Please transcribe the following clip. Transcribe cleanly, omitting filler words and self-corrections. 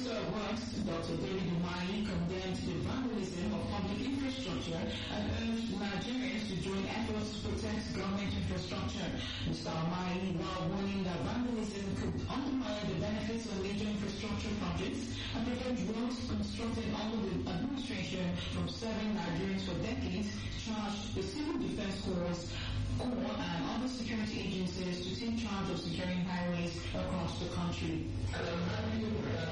Minister of Works, Dr. David Umahi, condemned the vandalism of public infrastructure and urged Nigerians to join efforts to protect government infrastructure. Mr. Umahi, while warning that vandalism could undermine the benefits of major infrastructure projects and prevent roads constructed under the administration from serving Nigerians for decades, charged the Civil Defense Corps and other security agencies to take charge of securing highways across the country.